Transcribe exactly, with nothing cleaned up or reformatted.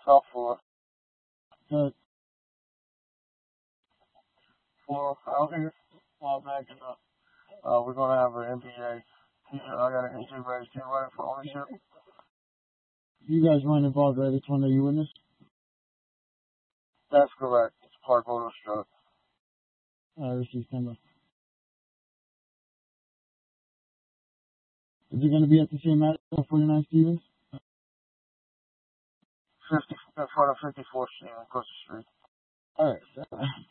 Top floor. Good. Floor out here. Uh, back it up. Uh, we're gonna have an N B A. I got an N B A race team running for ownership. You guys weren't involved, right? It's one that you witnessed? That's correct. It's Park Auto Struck. Uh, receive camera. Is it going to be at the same address, forty-nine Stevens? fifty in front of fifty-fourth Street across the street. All right.